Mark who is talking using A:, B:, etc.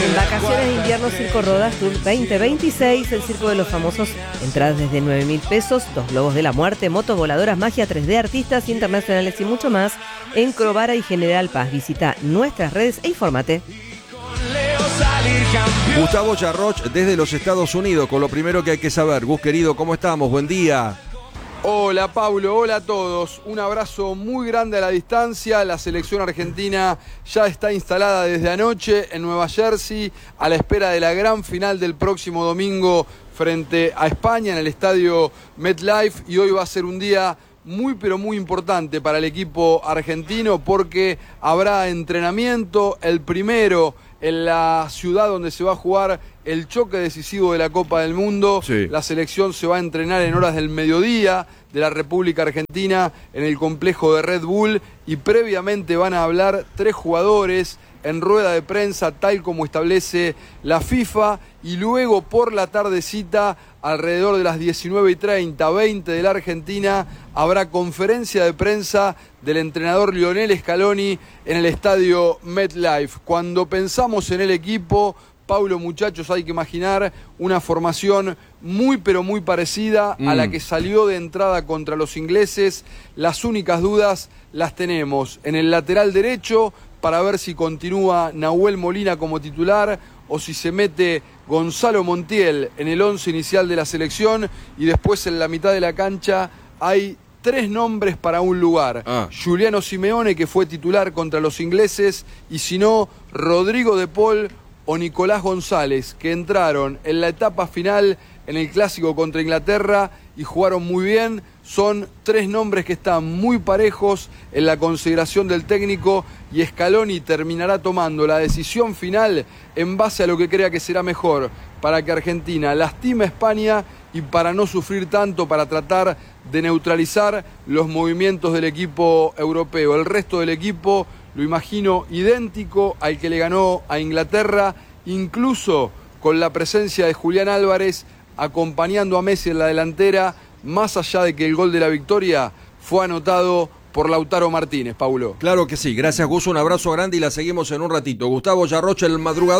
A: Vacaciones de invierno Circo Rodas Tour 2026, el Circo de los Famosos, entradas desde 9.000 pesos, 2 globos de la muerte, motos voladoras, magia 3D, artistas internacionales y mucho más en Crovara y General Paz. Visita nuestras redes e infórmate.
B: Gustavo Yarroch desde los Estados Unidos, con lo primero que hay que saber. Gus querido, ¿cómo estamos? Buen día.
C: Hola Pablo, hola a todos. Un abrazo muy grande a la distancia. La selección argentina ya está instalada desde anoche en Nueva Jersey a la espera de la gran final del próximo domingo frente a España en el estadio MetLife, y hoy va a ser un día muy pero muy importante para el equipo argentino porque habrá entrenamiento, el primero en la ciudad donde se va a jugar el choque decisivo de la Copa del Mundo.
B: Sí.
C: La selección se va a entrenar en horas del mediodía de la República Argentina en el complejo de Red Bull, y previamente van a hablar 3 jugadores en rueda de prensa tal como establece la FIFA, y luego por la tardecita alrededor de las 19:30, 20 de la Argentina, habrá conferencia de prensa del entrenador Lionel Scaloni en el estadio MetLife. Cuando pensamos en el equipo, Paulo, muchachos, hay que imaginar una formación muy pero muy parecida a la que salió de entrada contra los ingleses. Las únicas dudas las tenemos en el lateral derecho para ver si continúa Nahuel Molina como titular o si se mete Gonzalo Montiel en el 11 inicial de la selección, y después en la mitad de la cancha hay 3 nombres para un lugar. Giuliano Simeone, que fue titular contra los ingleses, y si no, Rodrigo de Paul o Nicolás González, que entraron en la etapa final en el clásico contra Inglaterra y jugaron muy bien. Son 3 nombres que están muy parejos en la consideración del técnico, y Scaloni terminará tomando la decisión final en base a lo que crea que será mejor para que Argentina lastime a España y para no sufrir tanto, para tratar de neutralizar los movimientos del equipo europeo. El resto del equipo lo imagino idéntico al que le ganó a Inglaterra, incluso con la presencia de Julián Álvarez acompañando a Messi en la delantera, más allá de que el gol de la victoria fue anotado por Lautaro Martínez, Paulo.
B: Claro que sí, gracias Gus, un abrazo grande y la seguimos en un ratito. Gustavo Yarroch, el madrugador.